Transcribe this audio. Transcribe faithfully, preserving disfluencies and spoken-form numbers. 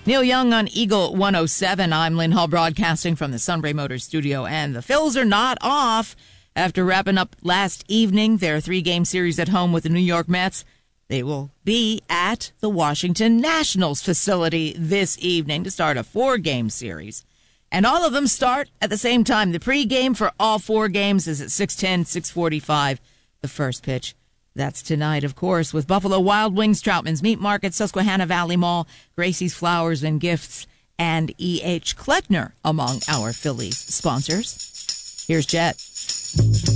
Neil Young on Eagle one oh seven. I'm Lynn Hall broadcasting from the Sunbury Motors studio, and the Phils are not off. After wrapping up last evening their three-game series at home with the New York Mets, they will be at the Washington Nationals facility this evening to start a four-game series. And all of them start at the same time. The pregame for all four games is at six ten, six forty-five, the first pitch. That's tonight, of course, with Buffalo Wild Wings, Troutman's Meat Market, Susquehanna Valley Mall, Gracie's Flowers and Gifts, and E H. Kleckner among our Phillies sponsors. Here's Jet.